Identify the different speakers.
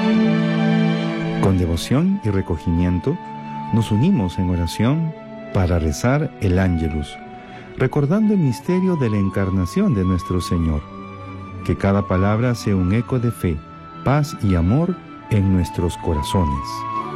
Speaker 1: Con devoción y recogimiento, nos unimos en oración para rezar el Ángelus, recordando el misterio de la encarnación de nuestro Señor. Que cada palabra sea un eco de fe, paz y amor en nuestros corazones.